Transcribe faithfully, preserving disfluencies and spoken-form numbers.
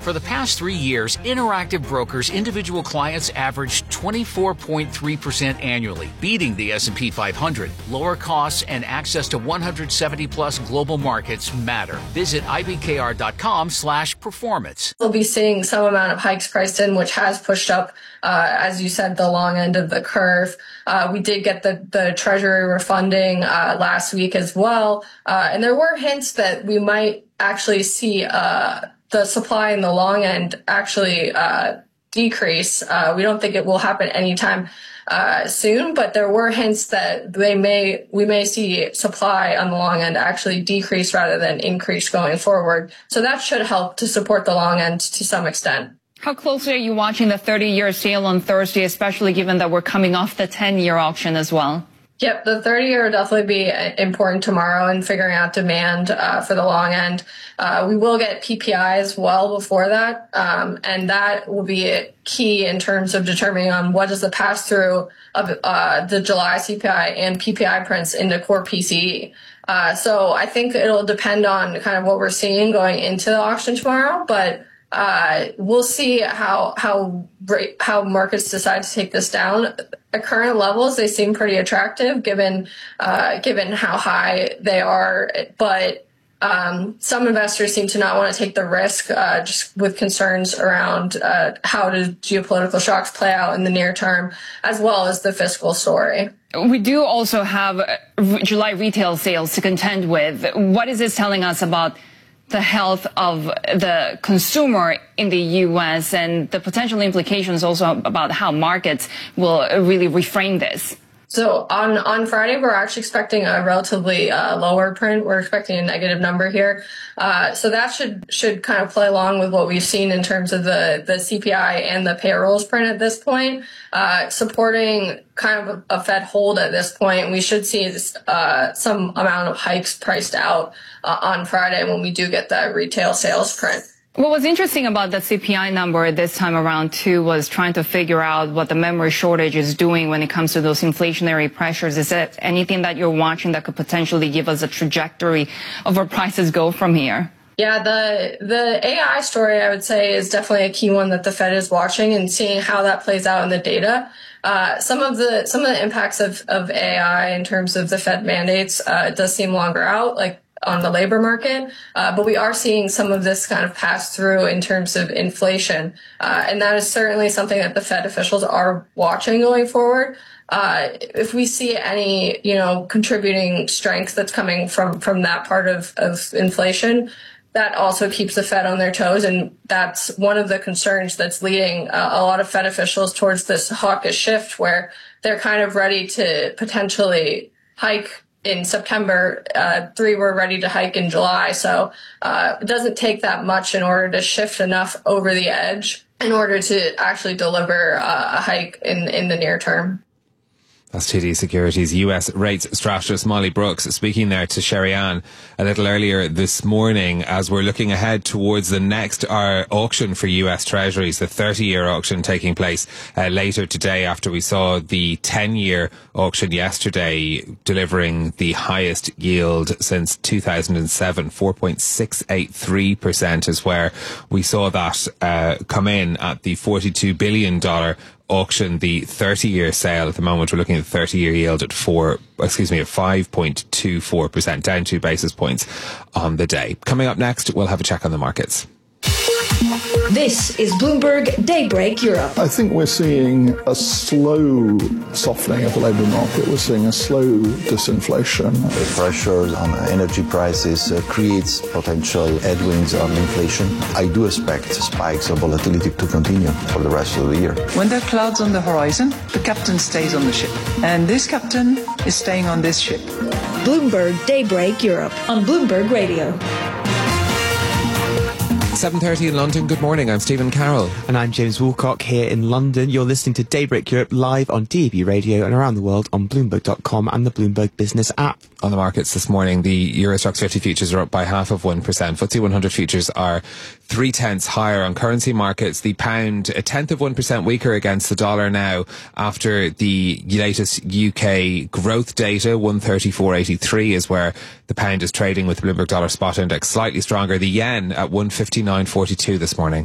For the past three years, Interactive Brokers individual clients averaged twenty-four point three percent annually, beating the S and P five hundred. Lower costs and access to one hundred seventy plus global markets matter. Visit I B K R dot com slash performance. We'll be seeing some amount of hikes priced in, which has pushed up, uh, as you said, the long end of the curve. Uh, we did get the, the Treasury refunding uh, last week as well. Uh, and there were hints that we might actually see uh, the supply in the long end actually uh, decrease. Uh, we don't think it will happen anytime uh, soon, but there were hints that they may we may see supply on the long end actually decrease rather than increase going forward. So that should help to support the long end to some extent. How closely are you watching the thirty-year sale on Thursday, especially given that we're coming off the ten-year auction as well? Yep, the thirty-year will definitely be important tomorrow in figuring out demand uh, for the long end. Uh, we will get P P Is well before that, um, and that will be key in terms of determining on what is the pass-through of uh, the July C P I and P P I prints into core P C E. Uh, so I think it'll depend on kind of what we're seeing going into the auction tomorrow, but Uh, we'll see how how how markets decide to take this down. At current levels, they seem pretty attractive given uh, given how high they are. But um, some investors seem to not want to take the risk, uh, just with concerns around uh, how do geopolitical shocks play out in the near term, as well as the fiscal story. We do also have July retail sales to contend with. What is this telling us about the health of the consumer in the U S and the potential implications also about how markets will really reframe this? So on, on Friday, we're actually expecting a relatively uh, lower print. We're expecting a negative number here. Uh, so that should should kind of play along with what we've seen in terms of the, the C P I and the payrolls print at this point, uh, supporting kind of a, a Fed hold at this point. We should see this, uh, some amount of hikes priced out uh, on Friday when we do get that retail sales print. What was interesting about the C P I number this time around, too, was trying to figure out what the memory shortage is doing when it comes to those inflationary pressures. Is there anything that you're watching that could potentially give us a trajectory of where prices go from here? Yeah, the the A I story, I would say, is definitely a key one that the Fed is watching and seeing how that plays out in the data. Uh, some of the some of the impacts of, of A I in terms of the Fed mandates uh, does seem longer out, like on the labor market, uh, but we are seeing some of this kind of pass through in terms of inflation, uh, and that is certainly something that the Fed officials are watching going forward. Uh, if we see any, you know, contributing strength that's coming from from that part of, of inflation, that also keeps the Fed on their toes, and that's one of the concerns that's leading uh, a lot of Fed officials towards this hawkish shift, where they're kind of ready to potentially hike in September. Uh, three were ready to hike in July. So uh, it doesn't take that much in order to shift enough over the edge in order to actually deliver uh, a hike in, in the near term. That's T D Securities U S rates strategist Molly Brooks speaking there to Sherry-Ann a little earlier this morning, as we're looking ahead towards the next uh, auction for U S Treasuries, the thirty-year auction taking place uh, later today, after we saw the ten-year auction yesterday delivering the highest yield since two thousand seven. four point six eight three percent is where we saw that uh, come in at the forty-two billion dollars auction. The thirty-year sale at the moment, we're looking at the thirty-year yield at four, excuse me, at five point two four percent, down two basis points on the day. Coming up next, we'll have a check on the markets. This is Bloomberg Daybreak Europe. I think we're seeing a slow softening of the labour market. We're seeing a slow disinflation. The pressures on energy prices uh, creates potential headwinds on inflation. I do expect spikes of volatility to continue for the rest of the year. When there are clouds on the horizon, the captain stays on the ship. And this captain is staying on this ship. Bloomberg Daybreak Europe on Bloomberg Radio. seven thirty in London. Good morning. I'm Stephen Carroll. And I'm James Woolcock here in London. You're listening to Daybreak Europe live on D A B Radio and around the world on Bloomberg dot com and the Bloomberg Business app. On the markets this morning, the Euro Stoxx fifty futures are up by half of one percent. F T S E one hundred futures are three tenths higher. On currency markets, the pound a tenth of one percent weaker against the dollar now after the latest U K growth data. one thirty-four eighty-three is where the pound is trading, with the Bloomberg Dollar Spot Index slightly stronger. The yen at one fifty-nine forty-two this morning.